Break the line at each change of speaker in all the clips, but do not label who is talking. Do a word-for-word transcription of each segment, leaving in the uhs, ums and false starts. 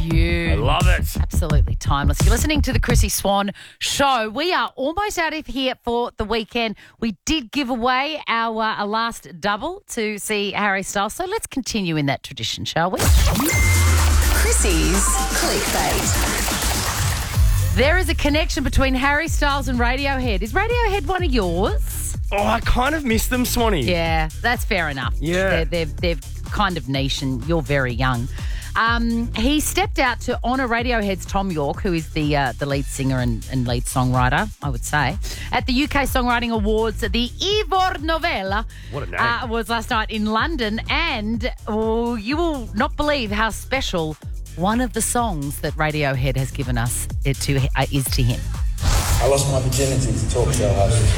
tune.
I love it.
Absolutely timeless. You're listening to the Chrissy Swan Show. We are almost out of here for the weekend. We did give away our uh, last double to see Harry Styles, so let's continue in that tradition, shall we?
Chrissy's Clickbait.
There is a connection between Harry Styles and Radiohead. Is Radiohead one of yours?
Oh, I kind of miss them, Swanee.
Yeah, that's fair enough.
Yeah.
They're, they're, they're kind of niche and you're very young. Um, he stepped out to honour Radiohead's Tom York, who is the uh, the lead singer and, and lead songwriter, I would say, at the U K Songwriting Awards. The Ivor Novella
What a name.
Uh, was last night in London, and oh, you will not believe how special one of the songs that Radiohead has given us it to uh, is to him.
I lost my virginity to talk show hosts.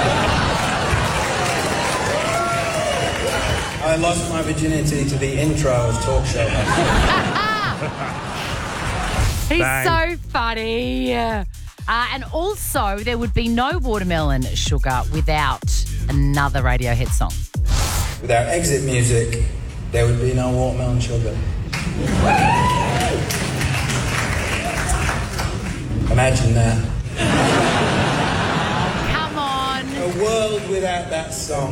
I lost my virginity to the intro of talk show hosts.
He's
Bang.
so funny. Uh, and also, there would be no Watermelon Sugar without another Radiohead song.
Without exit music, there would be no Watermelon Sugar. Imagine that.
Come on.
A world without that song.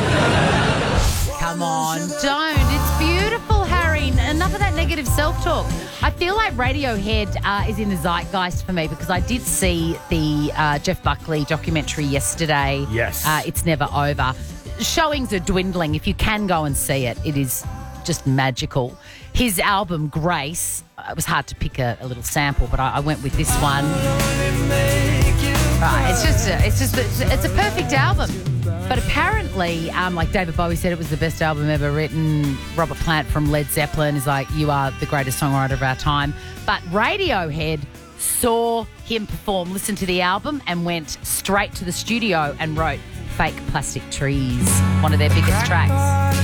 Come on. Don't. It's beautiful, Harry. Enough of that negative self-talk. I feel like Radiohead uh, is in the zeitgeist for me because I did see the uh, Jeff Buckley documentary yesterday.
Yes.
Uh, It's Never Over. Showings are dwindling. If you can go and see it, it is just magical. His album, Grace, it was hard to pick a, a little sample, but I, I went with this one. Right, it's just a, it's just a, it's a perfect album. But apparently, um, like David Bowie said, it was the best album ever written. Robert Plant from Led Zeppelin is like, you are the greatest songwriter of our time. But Radiohead saw him perform, listened to the album, and went straight to the studio and wrote Fake Plastic Trees, one of their biggest tracks.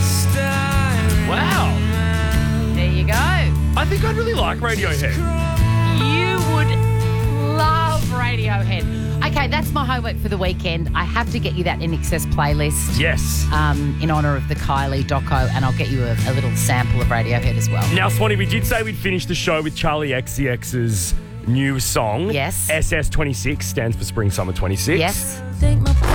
Wow.
There you go.
I think I'd really like Radiohead.
You would love Radiohead. Okay, that's my homework for the weekend. I have to get you that In Excess playlist.
Yes.
Um, in honour of the Kylie doco, and I'll get you a, a little sample of Radiohead as well.
Now, Swanee, we did say we'd finish the show with Charlie X C X's new song.
Yes.
S S twenty-six stands for Spring Summer twenty-six.
Yes.
Think my